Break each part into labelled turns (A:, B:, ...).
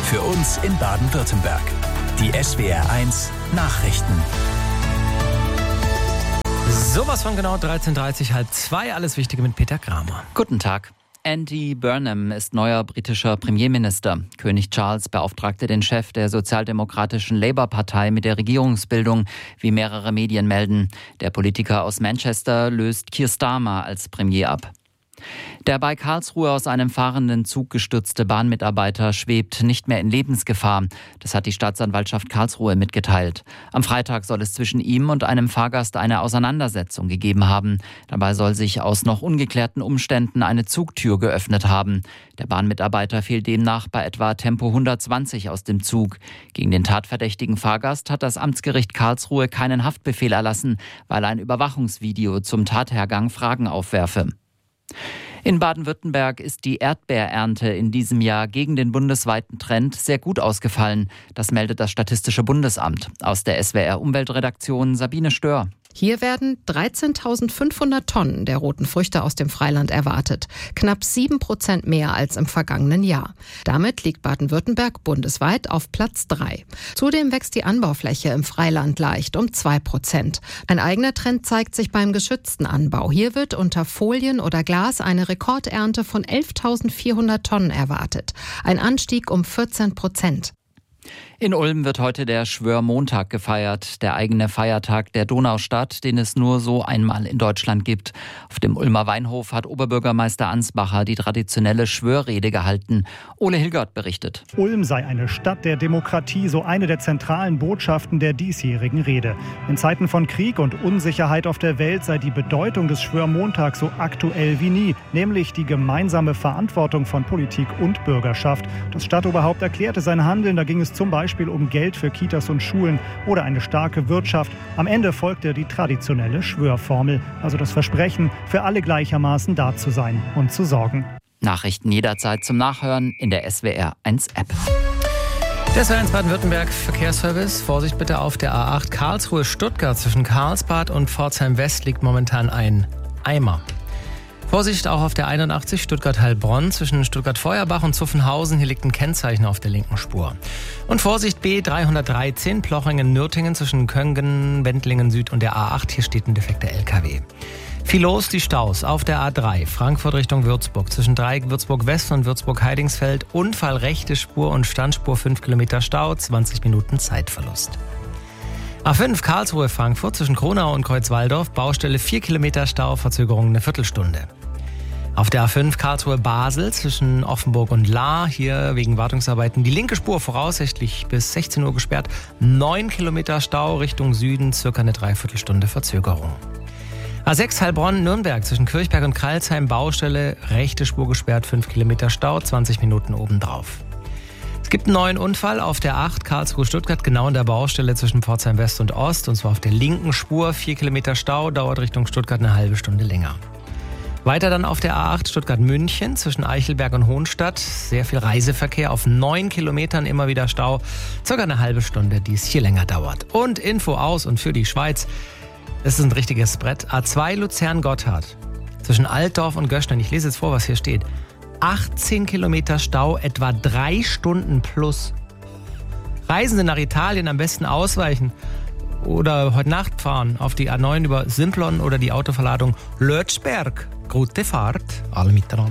A: Für uns in Baden-Württemberg. Die SWR1 Nachrichten.
B: Sowas von genau 13:30, 1:30, alles Wichtige mit Peter Kramer.
C: Guten Tag. Andy Burnham ist neuer britischer Premierminister. König Charles beauftragte den Chef der sozialdemokratischen Labour-Partei mit der Regierungsbildung, wie mehrere Medien melden. Der Politiker aus Manchester löst Keir Starmer als Premier ab. Der bei Karlsruhe aus einem fahrenden Zug gestürzte Bahnmitarbeiter schwebt nicht mehr in Lebensgefahr. Das hat die Staatsanwaltschaft Karlsruhe mitgeteilt. Am Freitag soll es zwischen ihm und einem Fahrgast eine Auseinandersetzung gegeben haben. Dabei soll sich aus noch ungeklärten Umständen eine Zugtür geöffnet haben. Der Bahnmitarbeiter fiel demnach bei etwa Tempo 120 aus dem Zug. Gegen den tatverdächtigen Fahrgast hat das Amtsgericht Karlsruhe keinen Haftbefehl erlassen, weil ein Überwachungsvideo zum Tathergang Fragen aufwerfe. In Baden-Württemberg ist die Erdbeerernte in diesem Jahr gegen den bundesweiten Trend sehr gut ausgefallen. Das meldet das Statistische Bundesamt. Aus der SWR-Umweltredaktion Sabine Stör.
D: Hier werden 13.500 Tonnen der roten Früchte aus dem Freiland erwartet. Knapp 7% mehr als im vergangenen Jahr. Damit liegt Baden-Württemberg bundesweit auf Platz 3. Zudem wächst die Anbaufläche im Freiland leicht um 2%. Ein eigener Trend zeigt sich beim geschützten Anbau. Hier wird unter Folien oder Glas eine Rekordernte von 11.400 Tonnen erwartet. Ein Anstieg um 14%.
C: In Ulm wird heute der Schwörmontag gefeiert, der eigene Feiertag der Donaustadt, den es nur so einmal in Deutschland gibt. Auf dem Ulmer Weinhof hat Oberbürgermeister Ansbacher die traditionelle Schwörrede gehalten. Ole Hilgert berichtet.
E: Ulm sei eine Stadt der Demokratie, so eine der zentralen Botschaften der diesjährigen Rede. In Zeiten von Krieg und Unsicherheit auf der Welt sei die Bedeutung des Schwörmontags so aktuell wie nie, nämlich die gemeinsame Verantwortung von Politik und Bürgerschaft. Das Stadtoberhaupt erklärte sein Handeln, da ging es zum Beispiel um Geld für Kitas und Schulen oder eine starke Wirtschaft. Am Ende folgte die traditionelle Schwörformel, also das Versprechen, für alle gleichermaßen da zu sein und zu sorgen.
C: Nachrichten jederzeit zum Nachhören in der SWR1 App.
B: Der SWR1 Baden-Württemberg Verkehrsservice. Vorsicht bitte auf der A8 Karlsruhe-Stuttgart. Zwischen Karlsbad und Pforzheim West liegt momentan ein Eimer. Vorsicht auch auf der 81 Stuttgart-Heilbronn zwischen Stuttgart-Feuerbach und Zuffenhausen. Hier liegt ein Kennzeichen auf der linken Spur. Und Vorsicht B313 Plochingen-Nürtingen zwischen Köngen, Wendlingen Süd und der A8. Hier steht ein defekter LKW. Viel los, die Staus auf der A3 Frankfurt Richtung Würzburg zwischen Dreieck Würzburg-West und Würzburg-Heidingsfeld. Unfall rechte Spur und Standspur 5 Kilometer Stau, 20 Minuten Zeitverlust. A5 Karlsruhe-Frankfurt zwischen Kronau und Kreuzwaldorf, Baustelle 4 Kilometer Stau, Verzögerung eine Viertelstunde. Auf der A5 Karlsruhe-Basel zwischen Offenburg und Lahr, hier wegen Wartungsarbeiten die linke Spur voraussichtlich bis 16 Uhr gesperrt, 9 Kilometer Stau Richtung Süden, circa eine Dreiviertelstunde Verzögerung. A6 Heilbronn-Nürnberg zwischen Kirchberg und Kreilsheim, Baustelle, rechte Spur gesperrt, 5 Kilometer Stau, 20 Minuten obendrauf. Es gibt einen neuen Unfall auf der 8 Karlsruhe-Stuttgart, genau an der Baustelle zwischen Pforzheim West und Ost, und zwar auf der linken Spur, 4 Kilometer Stau, dauert Richtung Stuttgart eine halbe Stunde länger. Weiter dann auf der A8 Stuttgart-München zwischen Eichelberg und Hohenstadt, sehr viel Reiseverkehr auf 9 Kilometern, immer wieder Stau, circa eine halbe Stunde, die es hier länger dauert. Und Info aus und für die Schweiz, das ist ein richtiges Brett, A2 Luzern-Gotthard zwischen Altdorf und Göschden, ich lese jetzt vor, was hier steht, 18 Kilometer Stau, etwa 3 Stunden plus. Reisende nach Italien am besten ausweichen oder heute Nacht fahren auf die A9 über Simplon oder die Autoverladung Lötschberg. Gute Fahrt, alle miteinander.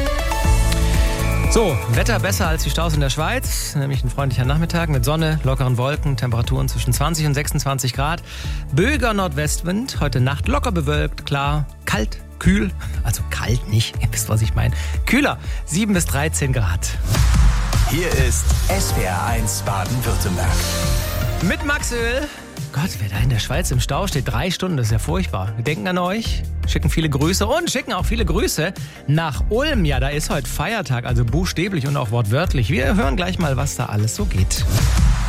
B: So, Wetter besser als die Staus in der Schweiz, nämlich ein freundlicher Nachmittag mit Sonne, lockeren Wolken, Temperaturen zwischen 20 und 26 Grad. Böiger Nordwestwind, heute Nacht locker bewölkt, klar, kalt, kühl, also kalt nicht, ihr wisst, was ich meine. Kühler, 7 bis 13 Grad.
A: Hier ist SWR1 Baden-Württemberg.
B: Mit Max Öl. Gott, wer da in der Schweiz im Stau steht, 3 Stunden, das ist ja furchtbar. Wir denken an euch, schicken viele Grüße und schicken auch viele Grüße nach Ulm. Ja, da ist heute Feiertag, also buchstäblich und auch wortwörtlich. Wir hören gleich mal, was da alles so geht.